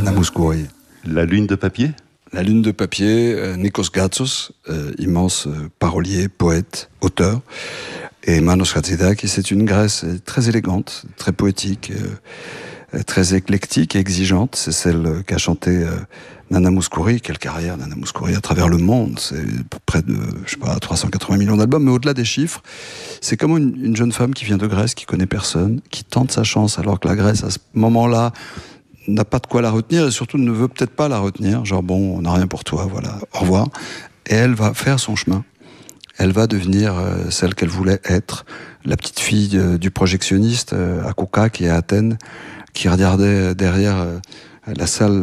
Nana Mouskouri. La lune de papier ? La lune de papier, Nikos Gatsos, immense parolier, poète, auteur, et Manos Hatzidakis, c'est une Grèce très élégante, très poétique, très éclectique et exigeante. C'est celle qu'a chantée Nana Mouskouri. Quelle carrière, Nana Mouskouri, à travers le monde. C'est près de, 380 millions d'albums. Mais au-delà des chiffres, c'est comme une jeune femme qui vient de Grèce, qui connaît personne, qui tente sa chance, alors que la Grèce, à ce moment-là, n'a pas de quoi la retenir, et surtout ne veut peut-être pas la retenir. Genre, bon, on n'a rien pour toi, voilà, au revoir. Et elle va faire son chemin. Elle va devenir celle qu'elle voulait être, la petite fille du projectionniste à Kouka, qui est à Athènes, qui regardait derrière la salle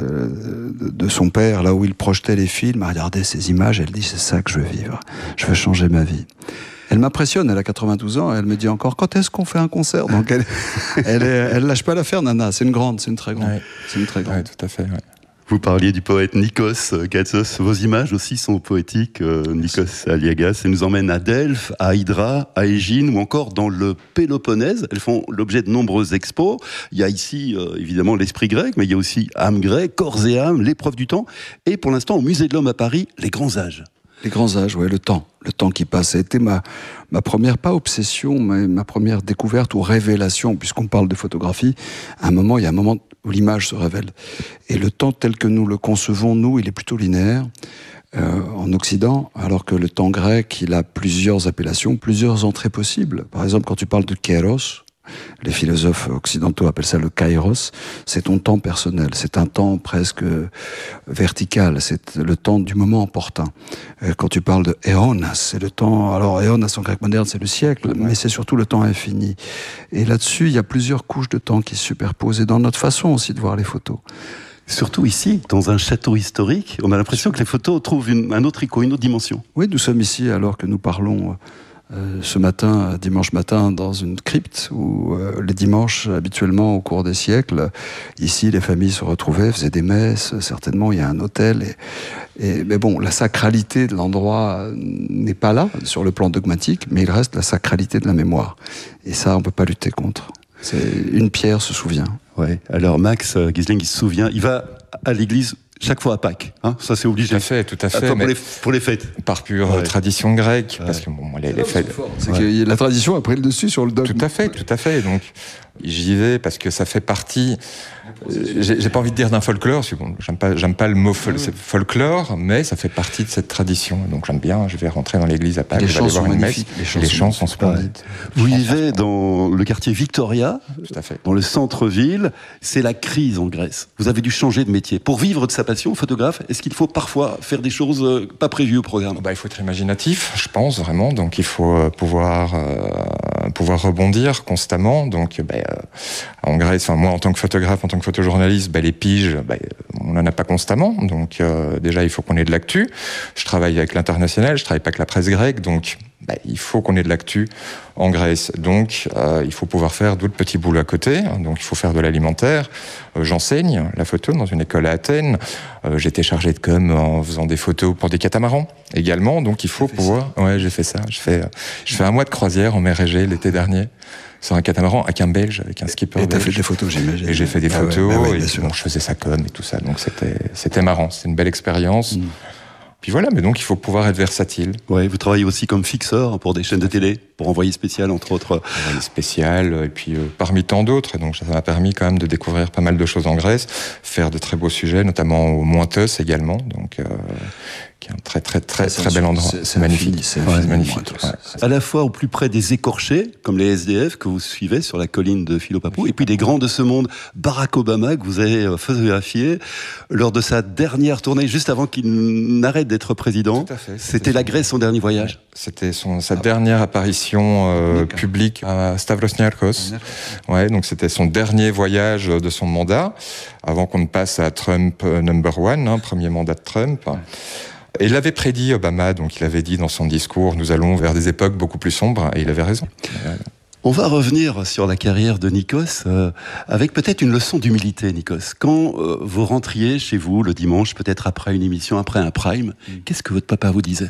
de son père, là où il projetait les films, à regarder ces images. Elle dit, c'est ça que je veux vivre, je veux changer ma vie. Elle m'impressionne, elle a 92 ans, elle me dit encore, quand est-ce qu'on fait un concert? Donc elle lâche pas l'affaire, Nana, c'est une très grande. Ouais. C'est une très grande. Ouais, tout à fait, ouais. Vous parliez du poète Nikos Gatsos. Vos images aussi sont poétiques, Nikos Aliagas. Elles nous emmènent à Delphes, à Hydra, à Égine ou encore dans le Péloponnèse. Elles font l'objet de nombreuses expos. Il y a ici, évidemment, l'esprit grec, mais il y a aussi âme grecque, corps et âme, l'épreuve du temps. Et pour l'instant, au Musée de l'Homme à Paris, les grands âges. Les grands âges, ouais, le temps qui passe. Ça a été ma première, pas obsession, mais ma première découverte ou révélation, puisqu'on parle de photographie. Il y a un moment où l'image se révèle. Et le temps tel que nous le concevons, nous, il est plutôt linéaire en Occident, alors que le temps grec, il a plusieurs appellations, plusieurs entrées possibles. Par exemple, quand tu parles de kéros, les philosophes occidentaux appellent ça le kairos, c'est ton temps personnel, c'est un temps presque vertical, c'est le temps du moment opportun. Quand tu parles de éonas, c'est le temps, alors éonas en grec moderne c'est le siècle, mais c'est surtout le temps infini. Et là-dessus, il y a plusieurs couches de temps qui se superposent, et dans notre façon aussi de voir les photos. Surtout ici, dans un château historique, on a l'impression que les photos trouvent un autre écho, une autre dimension. Oui, nous sommes ici alors que nous parlons ce matin, dimanche matin, dans une crypte où les dimanches, habituellement au cours des siècles, ici les familles se retrouvaient, faisaient des messes, certainement il y a un autel, mais bon, la sacralité de l'endroit n'est pas là sur le plan dogmatique, mais il reste la sacralité de la mémoire. Et ça, on peut pas lutter contre. C'est une pierre se souvient. Ouais. Alors Max Gisling, il se souvient, il va à l'église chaque fois à Pâques, hein, ça c'est obligé. Tout à fait. Pour les fêtes. Par pure tradition grecque, parce que bon, les fêtes. C'est que la tradition a pris le dessus sur le dogme. Tout à fait. Donc j'y vais parce que ça fait partie. J'ai pas envie de dire d'un folklore, parce que bon, j'aime pas le mot folklore, mais ça fait partie de cette tradition. Donc j'aime bien. Je vais rentrer dans l'église à Pâques, je vais aller voir une messe. Les chants sont splendides. Vous vivez dans le quartier Victoria, tout à fait, dans le centre-ville. C'est la crise en Grèce. Vous avez dû changer de métier pour vivre de sa passion, photographe. Est-ce qu'il faut parfois faire des choses pas prévues au programme? Il faut être imaginatif, je pense vraiment. Donc il faut pouvoir rebondir constamment. Donc en Grèce, moi en tant que photographe, en tant que photojournaliste, les piges, on n'en a pas constamment. Donc déjà, il faut qu'on ait de l'actu. Je travaille avec l'international, je travaille pas avec la presse grecque, donc il faut qu'on ait de l'actu en Grèce. Donc il faut pouvoir faire d'autres petits boulots à côté. Donc il faut faire de l'alimentaire. J'enseigne la photo dans une école à Athènes. J'étais chargé de com en faisant des photos pour des catamarans également. Donc il faut pouvoir... Ouais, j'ai fait ça. Je fais un mois de croisière en mer Égée l'été dernier. Sur un catamaran avec un Belge, avec un skipper belge. Et t'as fait des photos, j'imagine. Et j'ai fait des photos, je faisais ça com et tout ça, donc c'était marrant, c'était une belle expérience. Puis voilà, mais donc il faut pouvoir être versatile. Ouais, vous travaillez aussi comme fixeur pour des chaînes de télé, pour Envoyé Spécial entre autres. Envoyé Spécial, et puis parmi tant d'autres, et donc ça m'a permis quand même de découvrir pas mal de choses en Grèce, faire de très beaux sujets, notamment au Mointos également, donc qui est un très bel endroit. C'est magnifique. C'est magnifique. À la fois au plus près des écorchés, comme les SDF que vous suivez sur la colline de Philopapou, et puis des grands de ce monde, Barack Obama, que vous avez photographié lors de sa dernière tournée, juste avant qu'il n'arrête d'être président. Tout à fait. C'était la Grèce, son dernier voyage. C'était sa dernière apparition publique à Stavros Niarchos. Ouais, donc c'était son dernier voyage de son mandat, avant qu'on ne passe à Trump number one, premier mandat de Trump. Et il avait prédit, Obama, donc il avait dit dans son discours, nous allons vers des époques beaucoup plus sombres, et il avait raison. On va revenir sur la carrière de Nikos, avec peut-être une leçon d'humilité, Nikos. Quand vous rentriez chez vous le dimanche, peut-être après une émission, après un prime, qu'est-ce que votre papa vous disait?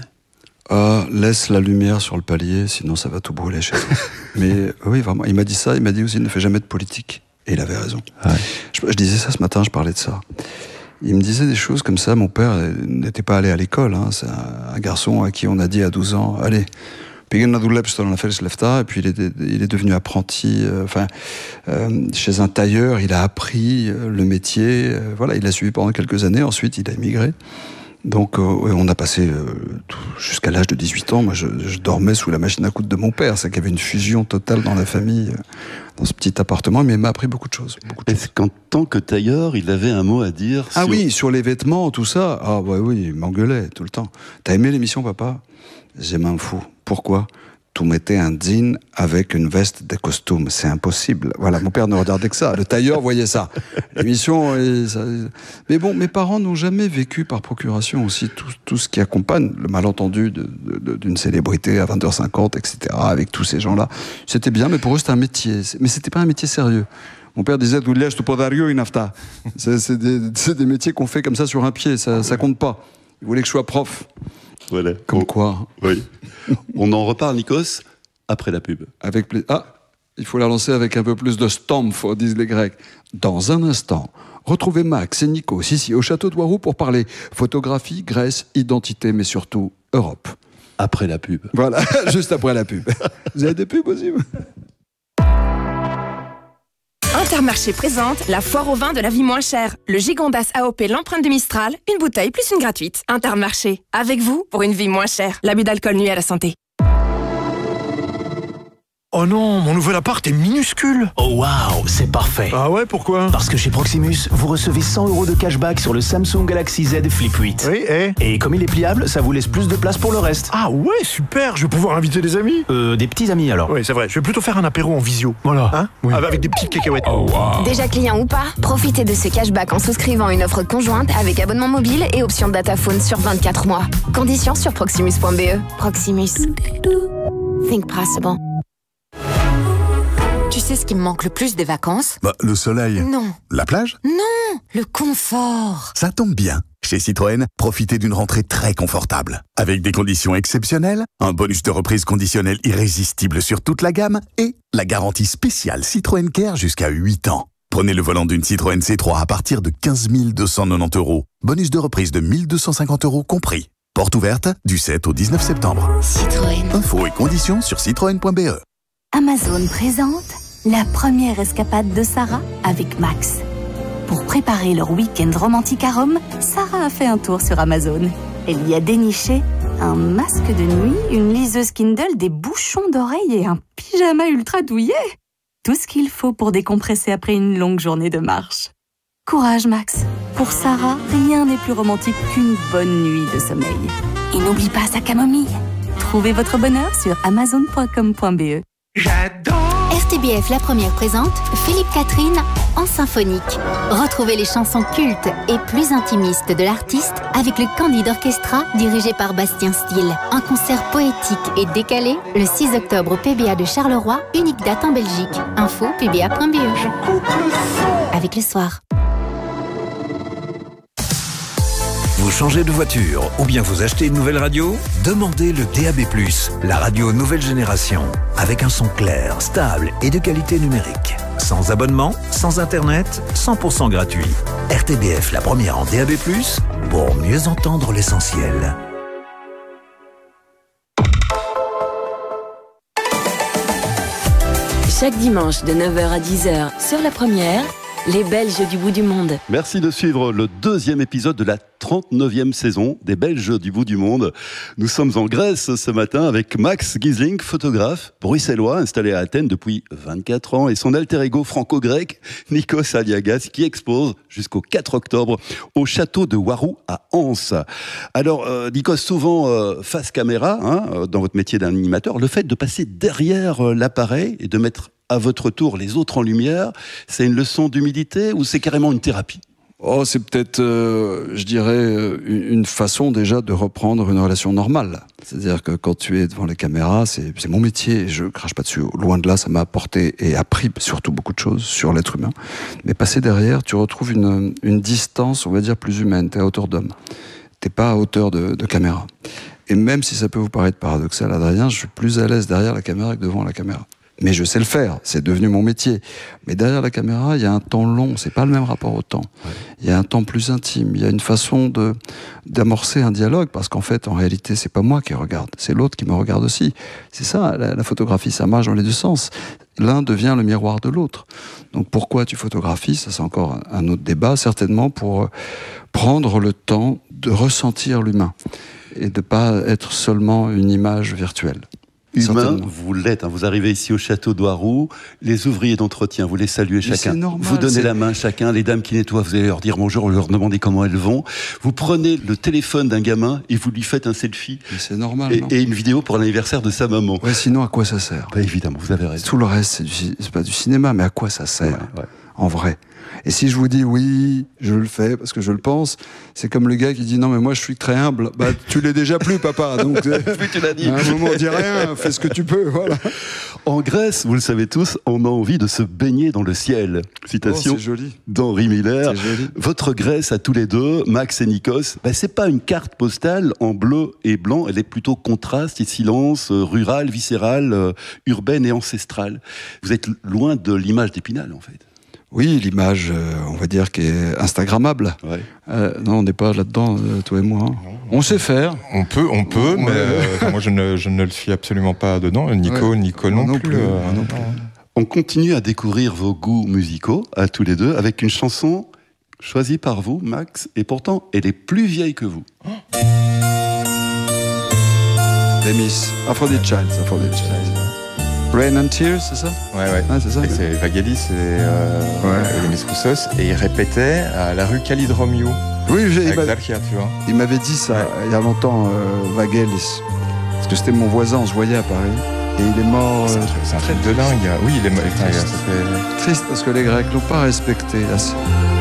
Laisse la lumière sur le palier, sinon ça va tout brûler chez toi. Mais oui, vraiment, il m'a dit ça, il m'a dit aussi, ne fais jamais de politique. Et il avait raison. Ouais. Je disais ça ce matin, je parlais de ça. Il me disait des choses comme ça. Mon père n'était pas allé à l'école. Hein. C'est un garçon à qui on a dit à 12 ans, allez, et puis il est devenu apprenti, chez un tailleur. Il a appris le métier. Voilà, il l'a suivi pendant quelques années. Ensuite, il a émigré. Donc, on a passé jusqu'à l'âge de 18 ans. Moi, je dormais sous la machine à coudre de mon père. C'est qu'il y avait une fusion totale dans la famille, dans ce petit appartement. Mais il m'a appris beaucoup de choses. Est-ce qu'en tant que tailleur, il avait un mot à dire oui, sur les vêtements, tout ça. Ah, oui, il m'engueulait tout le temps. T'as aimé l'émission, papa? J'ai m'en fous. Pourquoi? Tout mettait un jean avec une veste de costume. C'est impossible. Voilà, mon père ne regardait que ça. Le tailleur voyait ça. L'émission... Mais bon, mes parents n'ont jamais vécu par procuration aussi tout ce qui accompagne le malentendu d'une célébrité à 20h50, etc., avec tous ces gens-là. C'était bien, mais pour eux, c'était un métier. Mais c'était pas un métier sérieux. Mon père disait c'est des métiers qu'on fait comme ça sur un pied. Ça compte pas. Il voulait que je sois prof. Voilà. Comme quoi. Oui. On en reparle, Nikos, après la pub. Avec plaisir. Ah, il faut la lancer avec un peu plus de stamf, disent les Grecs. Dans un instant, retrouvez Max et Nikos ici au château de Waroux pour parler photographie, Grèce, identité, mais surtout Europe. Après la pub. Voilà, juste après la pub. Vous avez des pubs aussi? Intermarché présente la foire au vin de la vie moins chère. Le Gigondas AOP, l'empreinte du Mistral, une bouteille plus une gratuite. Intermarché, avec vous pour une vie moins chère. L'abus d'alcool nuit à la santé. Oh non, mon nouvel appart est minuscule. Oh waouh, c'est parfait. Ah ouais, pourquoi? Parce que chez Proximus, vous recevez 100 € de cashback sur le Samsung Galaxy Z Flip 8. Oui, et comme il est pliable, ça vous laisse plus de place pour le reste. Ah ouais, super, je vais pouvoir inviter des amis. Des petits amis alors. Oui, c'est vrai, je vais plutôt faire un apéro en visio. Voilà. Hein? Oui. Avec des petites cacahuètes. Oh wow. Déjà client ou pas, profitez de ce cashback en souscrivant une offre conjointe avec abonnement mobile et option dataphone sur 24 mois. Conditions sur proximus.be. Proximus. Think possible. Tu sais ce qui me manque le plus des vacances? Le soleil. Non. La plage? Non, le confort. Ça tombe bien. Chez Citroën, profitez d'une rentrée très confortable. Avec des conditions exceptionnelles, un bonus de reprise conditionnel irrésistible sur toute la gamme et la garantie spéciale Citroën Care jusqu'à 8 ans. Prenez le volant d'une Citroën C3 à partir de 15 290 €. Bonus de reprise de 1 250 € compris. Porte ouverte du 7 au 19 septembre. Citroën. Infos et conditions sur citroën.be. Amazon présente la première escapade de Sarah avec Max. Pour préparer leur week-end romantique à Rome, Sarah a fait un tour sur Amazon. Elle y a déniché un masque de nuit, une liseuse Kindle, des bouchons d'oreilles et un pyjama ultra douillet. Tout ce qu'il faut pour décompresser après une longue journée de marche. Courage Max. Pour Sarah, rien n'est plus romantique qu'une bonne nuit de sommeil. Et n'oublie pas sa camomille. Trouvez votre bonheur sur amazon.com.be. J'adore. RTBF La Première présente Philippe Catherine en symphonique. Retrouvez les chansons cultes et plus intimistes de l'artiste avec le Candide Orchestra dirigé par Bastien Steele. Un concert poétique et décalé le 6 octobre au PBA de Charleroi, unique date en Belgique. Info pba.be. Avec le soir. Vous changez de voiture ou bien vous achetez une nouvelle radio? Demandez le DAB+, la radio nouvelle génération, avec un son clair, stable et de qualité numérique. Sans abonnement, sans internet, 100% gratuit. RTBF, la première en DAB+, pour mieux entendre l'essentiel. Chaque dimanche de 9h à 10h sur La Première, les Belges du bout du monde. Merci de suivre le 2e épisode de la 39e saison des Belges du bout du monde. Nous sommes en Grèce ce matin avec Max Giesling, photographe bruxellois installé à Athènes depuis 24 ans et son alter ego franco-grec Nikos Aliagas qui expose jusqu'au 4 octobre au château de Waroux à Anse. Alors Nikos, souvent face caméra, dans votre métier d'animateur, le fait de passer derrière l'appareil et de mettre à votre tour les autres en lumière, c'est une leçon d'humilité ou c'est carrément une thérapie? C'est peut-être, je dirais, une façon déjà de reprendre une relation normale. C'est-à-dire que quand tu es devant les caméras, c'est mon métier, et je crache pas dessus. Loin de là, ça m'a apporté et appris surtout beaucoup de choses sur l'être humain. Mais passer derrière, tu retrouves une distance, on va dire, plus humaine. T'es à hauteur d'homme. T'es pas à hauteur de caméra. Et même si ça peut vous paraître paradoxal, Adrien, je suis plus à l'aise derrière la caméra que devant la caméra. Mais je sais le faire, c'est devenu mon métier. Mais derrière la caméra, il y a un temps long, c'est pas le même rapport au temps. Il y a un temps plus intime, il y a une façon d'amorcer un dialogue, parce qu'en fait, en réalité, c'est pas moi qui regarde, c'est l'autre qui me regarde aussi. C'est ça, la photographie, ça marche dans les deux sens. L'un devient le miroir de l'autre. Donc pourquoi tu photographies, ça c'est encore un autre débat, certainement pour prendre le temps de ressentir l'humain et de pas être seulement une image virtuelle. Humain, vous l'êtes. Vous arrivez ici au château d'Oiroux, les ouvriers d'entretien, vous les saluez chacun. Normal, vous donnez la main chacun. Les dames qui nettoient, vous allez leur dire bonjour, leur demander comment elles vont. Vous prenez le téléphone d'un gamin et vous lui faites un selfie. Mais c'est normal. Et une vidéo pour l'anniversaire de sa maman. Ouais, sinon à quoi ça sert ? Évidemment, vous avez raison. Tout le reste, c'est pas du cinéma, mais à quoi ça sert en vrai ? Et si je vous dis oui, je le fais parce que je le pense, c'est comme le gars qui dit non mais moi je suis très humble. Bah tu l'es déjà plus papa. Donc tu l'as dit. À un moment on dit rien, fais ce que tu peux, voilà. En Grèce, vous le savez tous, on a envie de se baigner dans le ciel. Citation d'Henri Miller. Votre Grèce à tous les deux, Max et Nikos, c'est pas une carte postale en bleu et blanc, elle est plutôt contraste et silence, rurale, viscérale, urbaine et ancestrale. Vous êtes loin de l'image d'Épinal en fait. Oui, l'image, on va dire, qui est instagrammable. Ouais. Non, on n'est pas là-dedans, toi et moi. On sait faire. On peut, mais moi je ne le suis absolument pas dedans. Nico non plus. On continue à découvrir vos goûts musicaux, à tous les deux, avec une chanson choisie par vous, Max, et pourtant, elle est plus vieille que vous. Demis, Aphrodite Child. Rain and Tears, c'est ça ? Ouais. Ah, c'est ça. Et c'est Vangelis et Demis Roussos, et il répétait à la rue Kallidromiou. Oui, avec Zalkia, tu vois. Il m'avait dit ça il y a longtemps, Vangelis. Parce que c'était mon voisin, on se voyait à Paris. Et il est mort. C'est un truc de dingue. Oui, il est mort. Triste parce que les Grecs l'ont pas respecté assez.